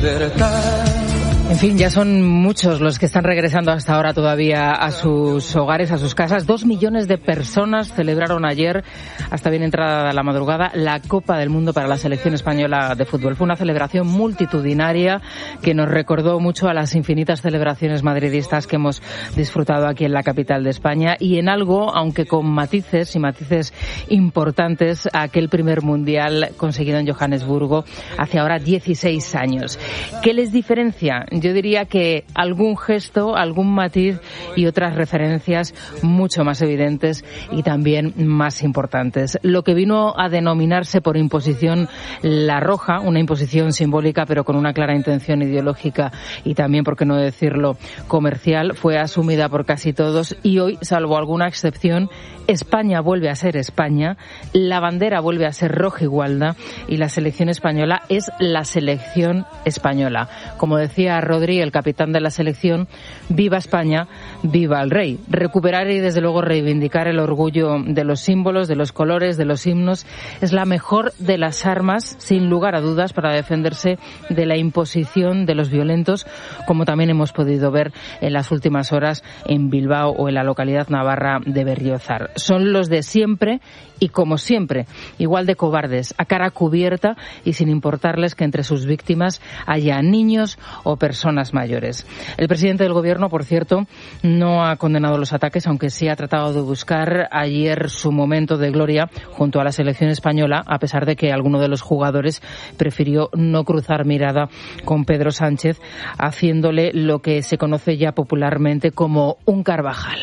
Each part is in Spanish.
En fin, ya son muchos los que están regresando hasta ahora todavía a sus hogares, a sus casas. 2 millones de personas celebraron ayer, hasta bien entrada la madrugada, la Copa del Mundo para la selección española de fútbol. Fue una celebración multitudinaria que nos recordó mucho a las infinitas celebraciones madridistas que hemos disfrutado aquí en la capital de España y en algo, aunque con matices y matices importantes, a aquel primer mundial conseguido en Johannesburgo hace ahora 16 años. ¿Qué les diferencia? Yo diría que algún gesto, algún matiz y otras referencias mucho más evidentes y también más importantes. Lo que vino a denominarse por imposición la roja, una imposición simbólica pero con una clara intención ideológica y también, por qué no decirlo, comercial, fue asumida por casi todos y hoy, salvo alguna excepción, España vuelve a ser España, la bandera vuelve a ser roja y gualda y la selección española es la selección española. Como decía Rodri, el capitán de la selección, viva España, viva el rey. Recuperar y desde luego reivindicar el orgullo de los símbolos, de los colores, de los himnos, es la mejor de las armas, sin lugar a dudas, para defenderse de la imposición de los violentos, como también hemos podido ver en las últimas horas en Bilbao o en la localidad navarra de Berriozar. Son los de siempre y, como siempre, igual de cobardes, a cara cubierta y sin importarles que entre sus víctimas haya niños o personas mayores. El presidente del Gobierno, por cierto, no ha condenado los ataques, aunque sí ha tratado de buscar ayer su momento de gloria junto a la selección española, a pesar de que alguno de los jugadores prefirió no cruzar mirada con Pedro Sánchez, haciéndole lo que se conoce ya popularmente como un Carvajal.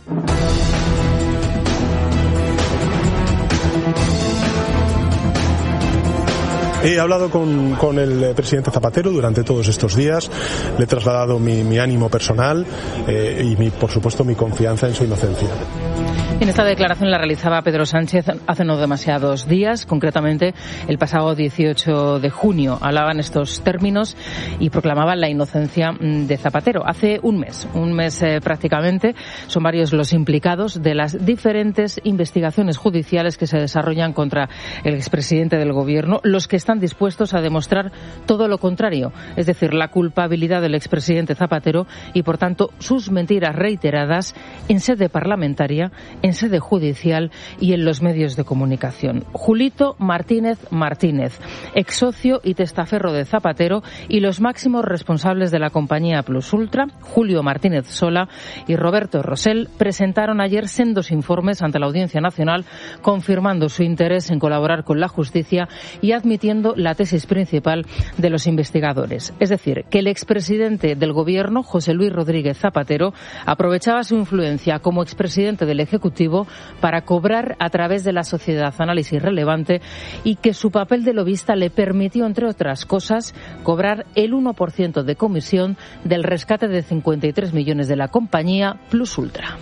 He hablado con el presidente Zapatero durante todos estos días, le he trasladado mi ánimo personal y, por supuesto, mi confianza en su inocencia. En esta declaración la realizaba Pedro Sánchez hace no demasiados días, concretamente el pasado 18 de junio. Hablaba en estos términos y proclamaba la inocencia de Zapatero. Hace un mes prácticamente, son varios los implicados de las diferentes investigaciones judiciales que se desarrollan contra el expresidente del Gobierno, los que están dispuestos a demostrar todo lo contrario, es decir, la culpabilidad del expresidente Zapatero y, por tanto, sus mentiras reiteradas en sede parlamentaria, en sede judicial y en los medios de comunicación. Julito Martínez, ex socio y testaferro de Zapatero, y los máximos responsables de la compañía Plus Ultra, Julio Martínez Sola y Roberto Rosell, presentaron ayer sendos informes ante la Audiencia Nacional confirmando su interés en colaborar con la justicia y admitiendo la tesis principal de los investigadores. Es decir, que el expresidente del Gobierno, José Luis Rodríguez Zapatero, aprovechaba su influencia como expresidente del Ejecutivo para cobrar a través de la sociedad análisis relevante y que su papel de lobista le permitió, entre otras cosas, cobrar el 1% de comisión del rescate de 53 millones de la compañía Plus Ultra.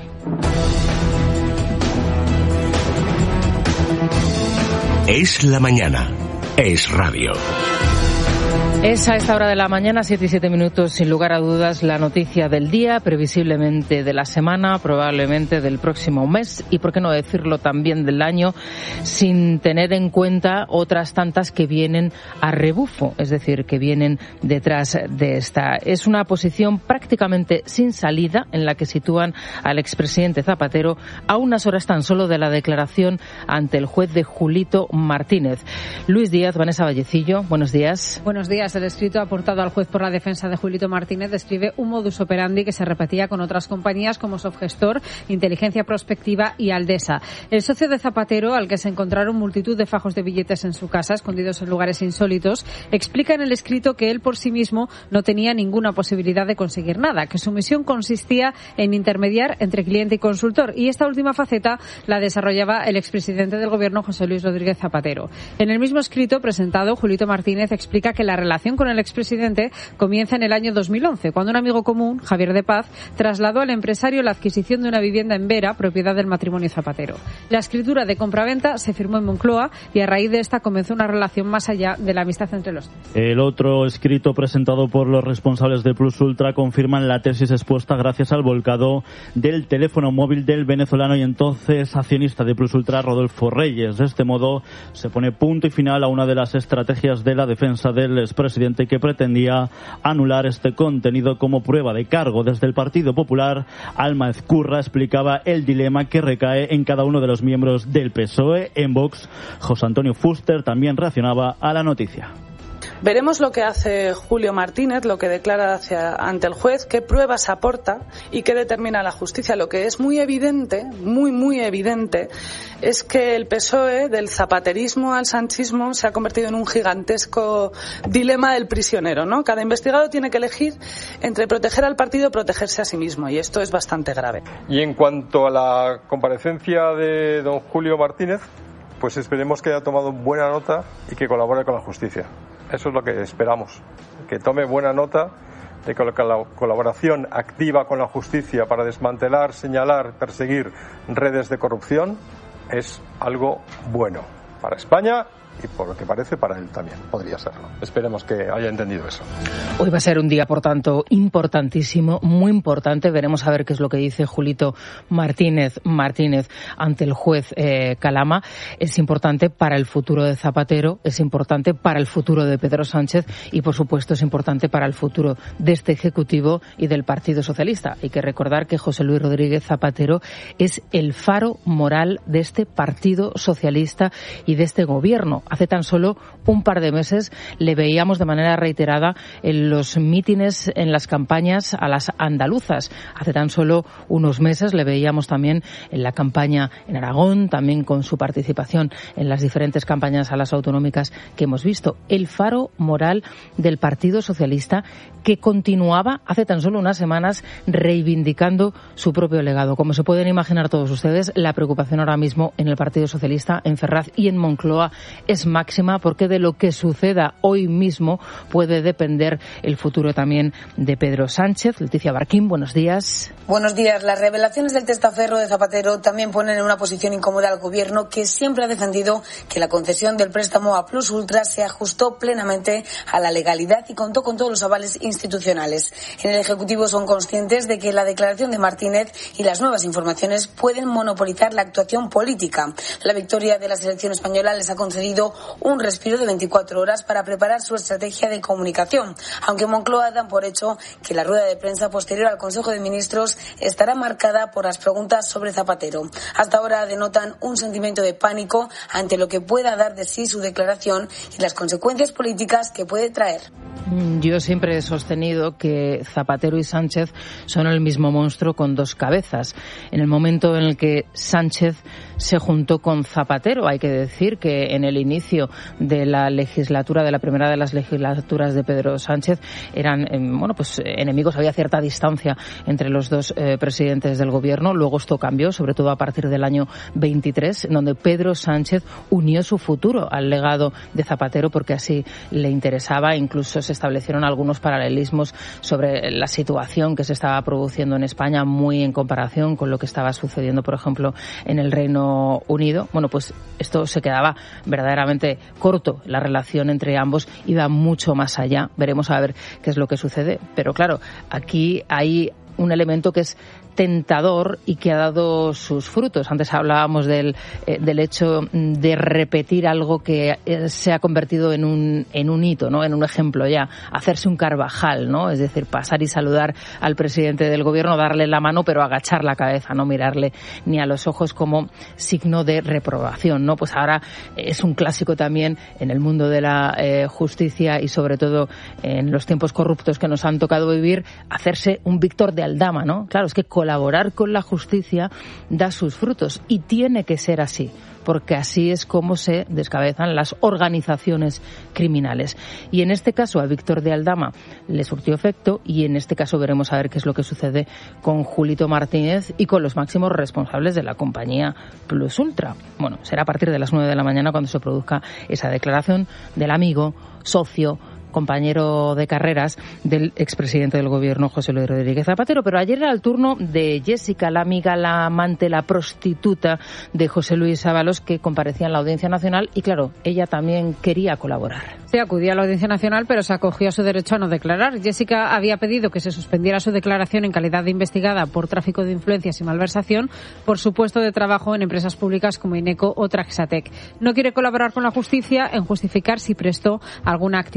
Es la mañana. Es radio. Es a esta hora de la mañana, 7 y 7 minutos, sin lugar a dudas, la noticia del día, previsiblemente de la semana, probablemente del próximo mes y, por qué no decirlo, también del año, sin tener en cuenta otras tantas que vienen a rebufo, es decir, que vienen detrás de esta. Es una posición prácticamente sin salida en la que sitúan al expresidente Zapatero a unas horas tan solo de la declaración ante el juez de Julito Martínez. Luis Díaz, Vanessa Vallecillo, buenos días. Buenos días. El escrito aportado al juez por la defensa de Julito Martínez describe un modus operandi que se repetía con otras compañías como Sofgestor, Inteligencia Prospectiva y Aldesa. El socio de Zapatero, al que se encontraron multitud de fajos de billetes en su casa, escondidos en lugares insólitos, explica en el escrito que él por sí mismo no tenía ninguna posibilidad de conseguir nada, que su misión consistía en intermediar entre cliente y consultor, y esta última faceta la desarrollaba el expresidente del Gobierno, José Luis Rodríguez Zapatero. En el mismo escrito presentado, Julito Martínez explica que la relación con el expresidente comienza en el año 2011, cuando un amigo común, Javier de Paz, trasladó al empresario la adquisición de una vivienda en Vera, propiedad del matrimonio Zapatero. La escritura de compraventa se firmó en Moncloa y a raíz de esta comenzó una relación más allá de la amistad entre los dos. El otro escrito presentado por los responsables de Plus Ultra confirman la tesis expuesta gracias al volcado del teléfono móvil del venezolano y entonces accionista de Plus Ultra, Rodolfo Reyes. De este modo se pone punto y final a una de las estrategias de la defensa del expresidente presidente que pretendía anular este contenido como prueba de cargo. Desde el Partido Popular, Alma Ezcurra explicaba el dilema que recae en cada uno de los miembros del PSOE. En Vox, José Antonio Fuster también reaccionaba a la noticia. Veremos lo que hace Julio Martínez, lo que declara ante el juez, qué pruebas aporta y qué determina la justicia. Lo que es muy evidente, muy evidente, es que el PSOE, del zapaterismo al sanchismo, se ha convertido en un gigantesco dilema del prisionero, ¿no? Cada investigado tiene que elegir entre proteger al partido o protegerse a sí mismo, y esto es bastante grave. Y en cuanto a la comparecencia de don Julio Martínez, pues esperemos que haya tomado buena nota y que colabore con la justicia. Eso es lo que esperamos, que tome buena nota de que la colaboración activa con la justicia para desmantelar, señalar, perseguir redes de corrupción es algo bueno para España y, por lo que parece, para él también podría serlo. Esperemos que haya entendido eso. Hoy va a ser un día, por tanto, importantísimo, muy importante. Veremos a ver qué es lo que dice Julito Martínez ante el juez Calama. Es importante para el futuro de Zapatero, es importante para el futuro de Pedro Sánchez y, por supuesto, es importante para el futuro de este Ejecutivo y del Partido Socialista. Hay que recordar que José Luis Rodríguez Zapatero es el faro moral de este Partido Socialista y de este Gobierno. Hace tan solo un par de meses le veíamos de manera reiterada en los mítines, en las campañas a las andaluzas. Hace tan solo unos meses le veíamos también en la campaña en Aragón, también con su participación en las diferentes campañas a las autonómicas que hemos visto. El faro moral del Partido Socialista, que continuaba hace tan solo unas semanas reivindicando su propio legado. Como se pueden imaginar todos ustedes, la preocupación ahora mismo en el Partido Socialista, en Ferraz y en Moncloa, es máxima, porque de lo que suceda hoy mismo puede depender el futuro también de Pedro Sánchez. Leticia Barquín, buenos días. Buenos días. Las revelaciones del testaferro de Zapatero también ponen en una posición incómoda al Gobierno, que siempre ha defendido que la concesión del préstamo a Plus Ultra se ajustó plenamente a la legalidad y contó con todos los avales institucionales. En el Ejecutivo son conscientes de que la declaración de Martínez y las nuevas informaciones pueden monopolizar la actuación política. La victoria de la selección española les ha concedido un respiro de 24 horas para preparar su estrategia de comunicación, aunque Moncloa dan por hecho que la rueda de prensa posterior al Consejo de Ministros estará marcada por las preguntas sobre Zapatero. Hasta ahora denotan un sentimiento de pánico ante lo que pueda dar de sí su declaración y las consecuencias políticas que puede traer. Yo siempre he sostenido que Zapatero y Sánchez son el mismo monstruo con dos cabezas. En el momento en el que Sánchez se juntó con Zapatero, hay que decir que en el inicio de la legislatura, de la primera de las legislaturas de Pedro Sánchez, eran enemigos, había cierta distancia entre los dos presidentes del Gobierno. Luego esto cambió, sobre todo a partir del año 23, donde Pedro Sánchez unió su futuro al legado de Zapatero porque así le interesaba. Incluso se establecieron algunos paralelismos sobre la situación que se estaba produciendo en España, muy en comparación con lo que estaba sucediendo, por ejemplo, en el Reino Unido. Bueno, pues esto se quedaba verdaderamente corto. La relación entre ambos iba mucho más allá. Veremos a ver qué es lo que sucede. Pero claro, aquí hay un elemento que es tentador y que ha dado sus frutos. Antes hablábamos del hecho de repetir algo que se ha convertido en un hito, ¿no? En un ejemplo ya. Hacerse un Carvajal, ¿no? Es decir, pasar y saludar al presidente del Gobierno, darle la mano, pero agachar la cabeza, no mirarle ni a los ojos como signo de reprobación, ¿no? Pues ahora es un clásico también en el mundo de la justicia y sobre todo en los tiempos corruptos que nos han tocado vivir, hacerse un Víctor de Aldama, ¿no? Claro, es que colaborar con la justicia da sus frutos y tiene que ser así, porque así es como se descabezan las organizaciones criminales. Y en este caso a Víctor de Aldama le surtió efecto y en este caso veremos a ver qué es lo que sucede con Julito Martínez y con los máximos responsables de la compañía Plus Ultra. Bueno, será a partir de las 9 de la mañana cuando se produzca esa declaración del amigo, socio, compañero de carreras del expresidente del Gobierno, José Luis Rodríguez Zapatero. Pero ayer era el turno de Jessica, la amiga, la amante, la prostituta de José Luis Ábalos, que comparecía en la Audiencia Nacional y, claro, ella también quería colaborar. Sí, acudía a la Audiencia Nacional, pero se acogió a su derecho a no declarar. Jessica había pedido que se suspendiera su declaración en calidad de investigada por tráfico de influencias y malversación por su puesto de trabajo en empresas públicas como Ineco o Traxatec. No quiere colaborar con la justicia en justificar si prestó alguna actividad laboral.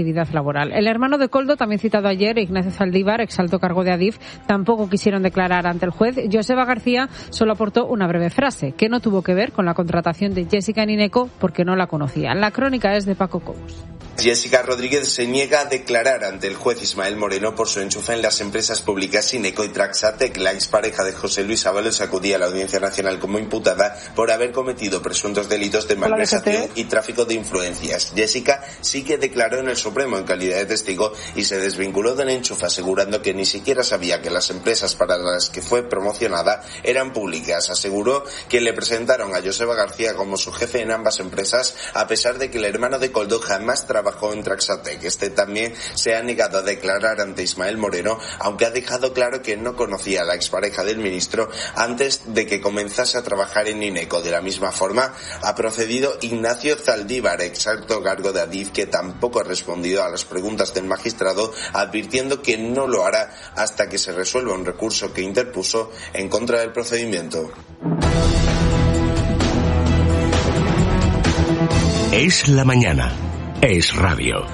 laboral. El hermano de Koldo, también citado ayer, Ignacio Zaldívar, ex alto cargo de Adif, tampoco quisieron declarar ante el juez. Joseba García solo aportó una breve frase, que no tuvo que ver con la contratación de Jessica en Ineco porque no la conocía. La crónica es de Paco Cobos. Jessica Rodríguez se niega a declarar ante el juez Ismael Moreno por su enchufe en las empresas públicas Ineco y Traxatec. La expareja de José Luis Ábalos acudía a la Audiencia Nacional como imputada por haber cometido presuntos delitos de malversación y tráfico de influencias. Jessica sí que declaró en el Supremo en calidad de testigo y se desvinculó del enchufe, asegurando que ni siquiera sabía que las empresas para las que fue promocionada eran públicas. Aseguró que le presentaron a Joseba García como su jefe en ambas empresas, a pesar de que el hermano de Koldo jamás trabajó en Traxatec. Este también se ha negado a declarar ante Ismael Moreno, aunque ha dejado claro que no conocía a la expareja del ministro antes de que comenzase a trabajar en Ineco. De la misma forma ha procedido Ignacio Zaldívar, ex alto cargo de Adif, que tampoco ha respondido a las preguntas del magistrado, advirtiendo que no lo hará hasta que se resuelva un recurso que interpuso en contra del procedimiento. Es la mañana. Es radio.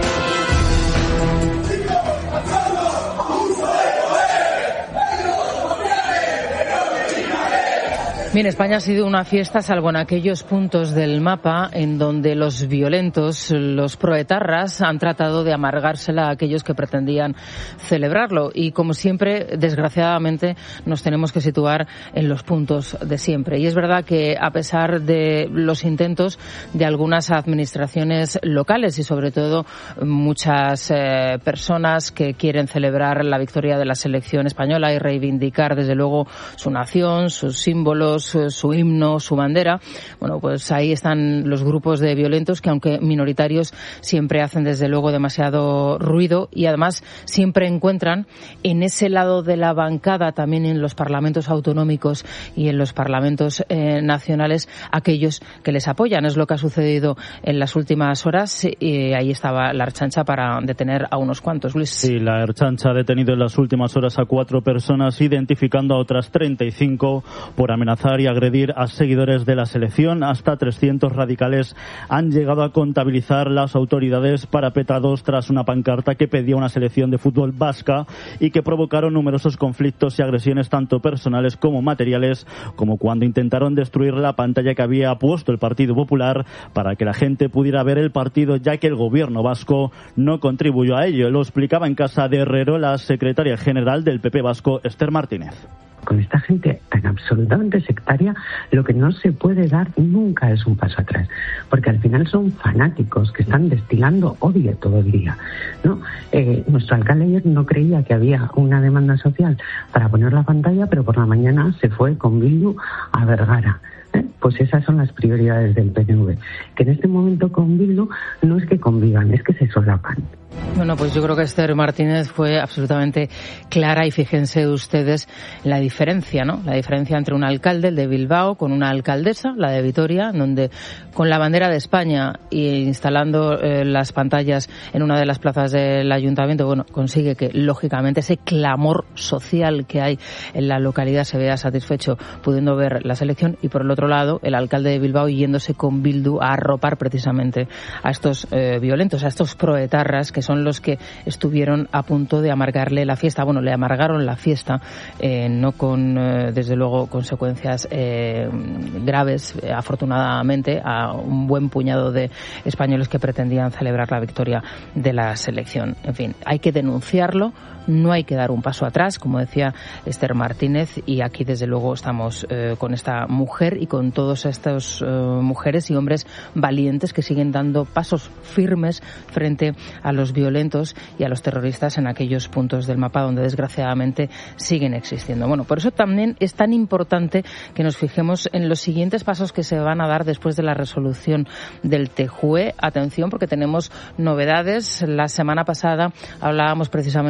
Bien, España ha sido una fiesta, salvo en aquellos puntos del mapa en donde los violentos, los proetarras, han tratado de amargársela a aquellos que pretendían celebrarlo. Y como siempre, desgraciadamente, nos tenemos que situar en los puntos de siempre. Y es verdad que, a pesar de los intentos de algunas administraciones locales y, sobre todo, muchas personas que quieren celebrar la victoria de la selección española y reivindicar, desde luego, su nación, sus símbolos, su himno, su bandera, bueno, pues ahí están los grupos de violentos que, aunque minoritarios, siempre hacen desde luego demasiado ruido y además siempre encuentran en ese lado de la bancada, también en los parlamentos autonómicos y en los parlamentos nacionales, aquellos que les apoyan. Es lo que ha sucedido en las últimas horas y ahí estaba la Ertzaintza para detener a unos cuantos. Luis. Sí, la Ertzaintza ha detenido en las últimas horas a 4 personas, identificando a otras 35 por amenazar y agredir a seguidores de la selección. Hasta 300 radicales han llegado a contabilizar las autoridades parapetados tras una pancarta que pedía una selección de fútbol vasca y que provocaron numerosos conflictos y agresiones tanto personales como materiales, como cuando intentaron destruir la pantalla que había puesto el Partido Popular para que la gente pudiera ver el partido, ya que el gobierno vasco no contribuyó a ello. Lo explicaba en casa de Herrero la secretaria general del PP vasco, Esther Martínez. Con esta gente tan absolutamente sectaria, lo que no se puede dar nunca es un paso atrás, porque al final son fanáticos que están destilando odio todo el día, ¿no? Nuestro alcalde ayer no creía que había una demanda social para poner la pantalla, pero por la mañana se fue con Bildu a Vergara. Pues esas son las prioridades del PNV, que en este momento con Bildu no es que convivan, es que se solapan. Bueno, pues yo creo que Esther Martínez fue absolutamente clara y fíjense ustedes la diferencia, ¿no? La diferencia entre un alcalde, el de Bilbao, con una alcaldesa, la de Vitoria, donde con la bandera de España e instalando las pantallas en una de las plazas del ayuntamiento, bueno, consigue que, lógicamente, ese clamor social que hay en la localidad se vea satisfecho pudiendo ver la selección, y por el otro lado, el alcalde de Bilbao yéndose con Bildu a arropar precisamente a estos violentos, a estos proetarras, que son los que estuvieron a punto de amargarle la fiesta. Bueno, le amargaron la fiesta, no con, desde luego, consecuencias graves, afortunadamente, a un buen puñado de españoles que pretendían celebrar la victoria de la selección. En fin, hay que denunciarlo, no hay que dar un paso atrás, como decía Esther Martínez, y aquí, desde luego, estamos con esta mujer y con todos estos mujeres y hombres valientes que siguen dando pasos firmes frente a los violentos y a los terroristas en aquellos puntos del mapa donde desgraciadamente siguen existiendo. Bueno, por eso también es tan importante que nos fijemos en los siguientes pasos que se van a dar después de la resolución del TJUE. Atención, porque tenemos novedades. La semana pasada hablábamos precisamente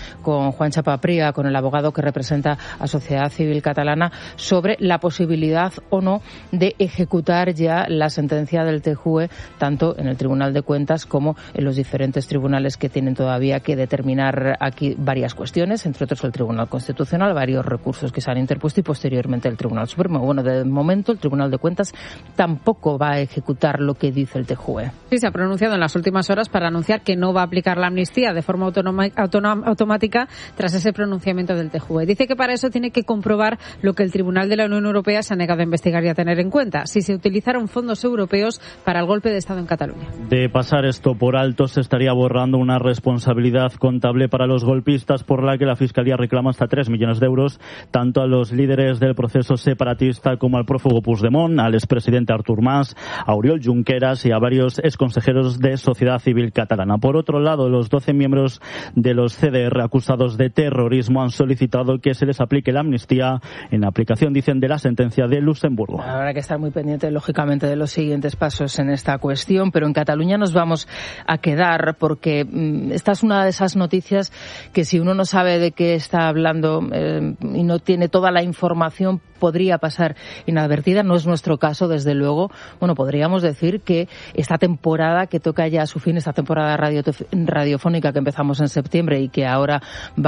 con Juan Chapapría, con el abogado que representa a Sociedad Civil Catalana, sobre la posibilidad o no de ejecutar ya la sentencia del TJUE, tanto en el Tribunal de Cuentas como en los diferentes tribunales que tienen todavía que determinar aquí varias cuestiones, entre otros el Tribunal Constitucional, varios recursos que se han interpuesto y posteriormente el Tribunal Supremo. Bueno, de momento el Tribunal de Cuentas tampoco va a ejecutar lo que dice el TJUE. Sí, se ha pronunciado en las últimas horas para anunciar que no va a aplicar la amnistía de forma automática tras ese pronunciamiento del TJUE. Dice que para eso tiene que comprobar lo que el Tribunal de la Unión Europea se ha negado a investigar y a tener en cuenta, si se utilizaron fondos europeos para el golpe de Estado en Cataluña. De pasar esto por alto, se estaría borrando una responsabilidad contable para los golpistas por la que la Fiscalía reclama hasta 3 millones de euros, tanto a los líderes del proceso separatista como al prófugo Puigdemont, al expresidente Artur Mas, a Oriol Junqueras y a varios exconsejeros de Sociedad Civil Catalana. Por otro lado, los 12 miembros de los CDR acusados de terrorismo han solicitado que se les aplique la amnistía en aplicación, dicen, de la sentencia de Luxemburgo. Habrá que estar muy pendiente, lógicamente, de los siguientes pasos en esta cuestión, pero en Cataluña nos vamos a quedar porque esta es una de esas noticias que si uno no sabe de qué está hablando y no tiene toda la información, podría pasar inadvertida. No es nuestro caso, desde luego. Bueno, podríamos decir que esta temporada que toca ya a su fin, esta temporada radiofónica que empezamos en septiembre y que ahora va